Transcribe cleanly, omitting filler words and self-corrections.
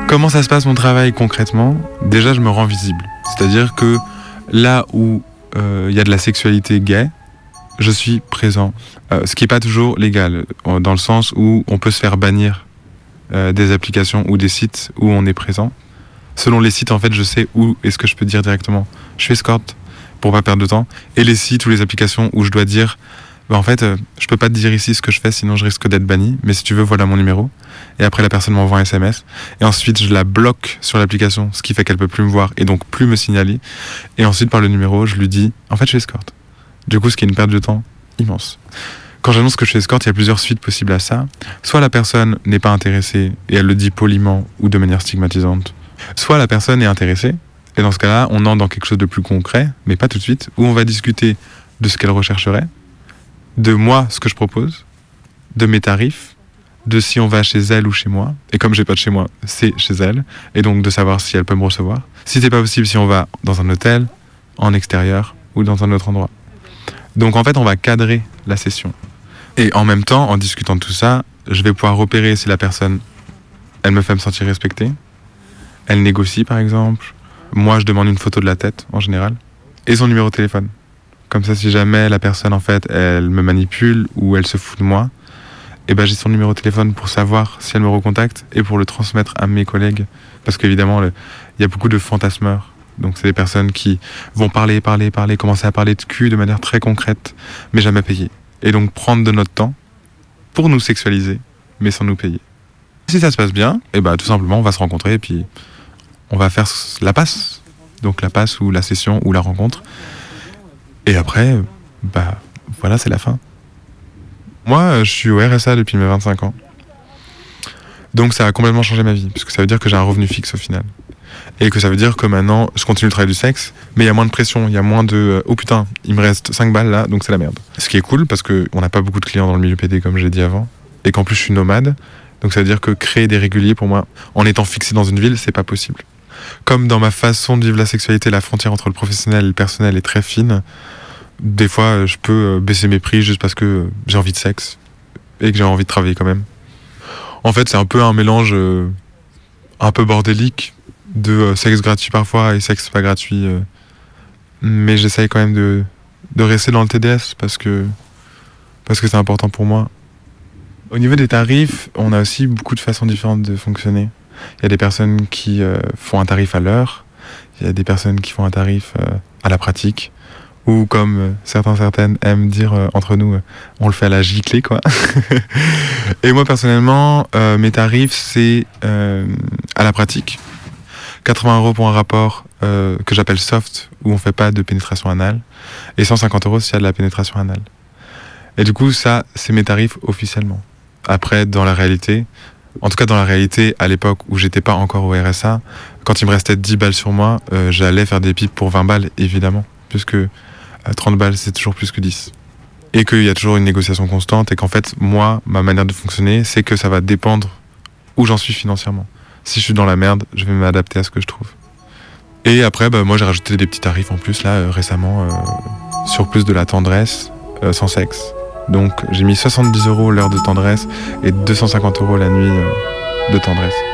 Comment ça se passe mon travail concrètement ? Déjà, je me rends visible. C'est-à-dire que là où il y a de la sexualité gay, je suis présent. Ce qui n'est pas toujours légal, dans le sens où on peut se faire bannir des applications ou des sites où on est présent. Selon les sites, en fait, je sais où est-ce que je peux dire directement « je suis escorte » pour pas perdre de temps. Et les sites ou les applications où je dois dire en fait, je peux pas te dire ici ce que je fais, sinon je risque d'être banni. Mais si tu veux, voilà mon numéro. Et après, la personne m'envoie un SMS. Et ensuite, je la bloque sur l'application, ce qui fait qu'elle peut plus me voir et donc plus me signaler. Et ensuite, par le numéro, je lui dis, en fait, je suis escorte. Du coup, ce qui est une perte de temps immense. Quand j'annonce que je suis escorte, il y a plusieurs suites possibles à ça. Soit la personne n'est pas intéressée et elle le dit poliment ou de manière stigmatisante. Soit la personne est intéressée. Et dans ce cas-là, on entre dans quelque chose de plus concret, mais pas tout de suite, où on va discuter de ce qu'elle rechercherait, de moi, ce que je propose, de mes tarifs, de si on va chez elle ou chez moi. Et comme j'ai pas de chez moi, c'est chez elle. Et donc de savoir si elle peut me recevoir. Si c'est pas possible, si on va dans un hôtel, en extérieur ou dans un autre endroit. Donc en fait, on va cadrer la session. Et en même temps, en discutant de tout ça, je vais pouvoir repérer si la personne, elle me fait me sentir respectée. Elle négocie par exemple. Moi, je demande une photo de la tête en général. Et son numéro de téléphone. Comme ça, si jamais la personne, en fait, elle me manipule ou elle se fout de moi, et ben j'ai son numéro de téléphone pour savoir si elle me recontacte et pour le transmettre à mes collègues. Parce qu'évidemment, il y a beaucoup de fantasmeurs. Donc, c'est des personnes qui vont parler, commencer à parler de cul de manière très concrète, mais jamais payer. Et donc, prendre de notre temps pour nous sexualiser, mais sans nous payer. Si ça se passe bien, et ben tout simplement, on va se rencontrer et puis on va faire la passe. Donc, la passe ou la session ou la rencontre. Et après, voilà, c'est la fin. Moi, je suis au RSA depuis mes 25 ans. Donc ça a complètement changé ma vie, puisque ça veut dire que j'ai un revenu fixe au final. Et que ça veut dire que maintenant, je continue le travail du sexe, mais il y a moins de pression, il y a moins de « oh putain, il me reste 5 balles là, donc c'est la merde ». Ce qui est cool, parce qu'on n'a pas beaucoup de clients dans le milieu PD, comme j'ai dit avant, et qu'en plus je suis nomade, donc ça veut dire que créer des réguliers, pour moi, en étant fixé dans une ville, c'est pas possible. Comme dans ma façon de vivre la sexualité, la frontière entre le professionnel et le personnel est très fine. Des fois, je peux baisser mes prix juste parce que j'ai envie de sexe et que j'ai envie de travailler quand même. En fait, c'est un peu un mélange un peu bordélique de sexe gratuit parfois et sexe pas gratuit. Mais j'essaye quand même de rester dans le TDS parce que c'est important pour moi. Au niveau des tarifs, on a aussi beaucoup de façons différentes de fonctionner. Il y a des personnes qui font un tarif à l'heure, il y a des personnes qui font un tarif à la pratique, ou comme certaines aiment dire entre nous, on le fait à la giclée, quoi. Et moi, personnellement, mes tarifs, c'est à la pratique. 80 € pour un rapport que j'appelle soft, où on fait pas de pénétration anale, et 150 € s'il y a de la pénétration anale. Et du coup, ça, c'est mes tarifs officiellement. Après, dans la réalité, à l'époque où j'étais pas encore au RSA, quand il me restait 10 balles sur moi, j'allais faire des pipes pour 20 balles, évidemment, puisque 30 balles, c'est toujours plus que 10. Et qu'il y a toujours une négociation constante, et qu'en fait, moi, ma manière de fonctionner, c'est que ça va dépendre où j'en suis financièrement. Si je suis dans la merde, je vais m'adapter à ce que je trouve. Et après, moi, j'ai rajouté des petits tarifs en plus, là, récemment, sur plus de la tendresse, sans sexe. Donc j'ai mis 70 € l'heure de tendresse et 250 € la nuit de tendresse.